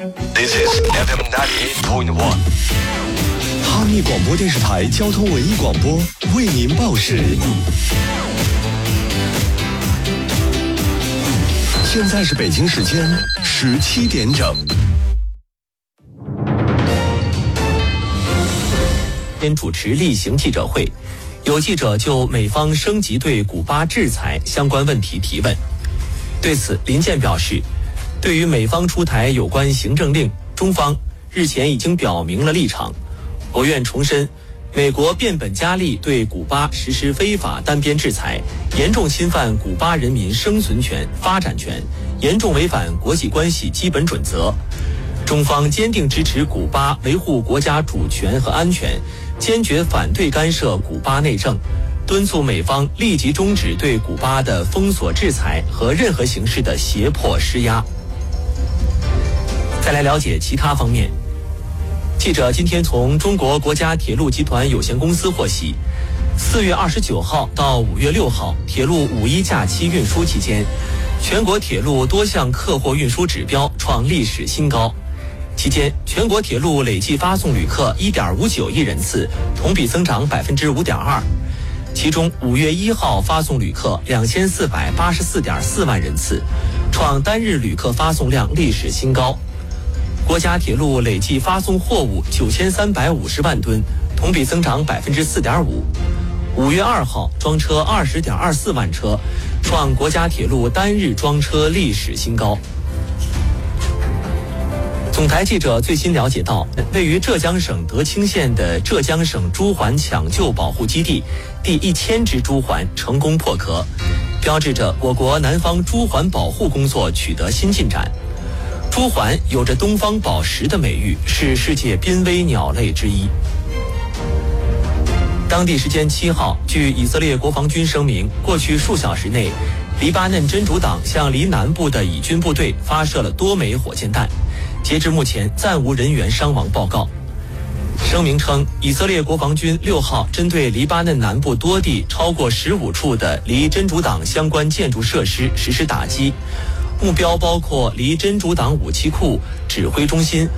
This is FM 98.1。 哈密广播电视台交通文艺广播为您报时。现在是北京时间17点整。 边主持例行记者会，有记者就美方升级对古巴制裁相关问题提问。对此，林健表示，对于美方出台有关行政令，中方日前已经表明了立场。我愿重申，美国变本加厉对古巴实施非法单边制裁，严重侵犯古巴人民生存权、发展权，严重违反国际关系基本准则。中方坚定支持古巴维护国家主权和安全，坚决反对干涉古巴内政，敦促美方立即终止对古巴的封锁制裁和任何形式的胁迫施压。再来了解其他方面。记者今天从中国国家铁路集团有限公司获悉，4月29号到5月6号铁路5·1假期运输期间，全国铁路多项客货运输指标创历史新高。期间，全国铁路累计发送旅客1.59亿人次，同比增长5.2%。其中5月1号发送旅客2484.4万人次，创单日旅客发送量历史新高。国家铁路累计发送货物9350万吨，同比增长4.5%。5月2号装车20.24万车，创国家铁路单日装车历史新高。总台记者最新了解到，位于浙江省德清县的浙江省猪环抢救保护基地第1000只猪环成功破壳，标志着我国南方猪环保护工作取得新进展。猪环有着东方宝石的美誉，是世界濒危鸟类之一。当地时间7号，据以色列国防军声明，过去数小时内，黎巴嫩真主党向离南部的以军部队发射了多枚火箭弹，截至目前暂无人员伤亡报告。声明称，以色列国防军6号针对黎巴嫩南部多地超过15处的离真主党相关建筑设施实施打击，目标包括离真主党武器库、指挥中心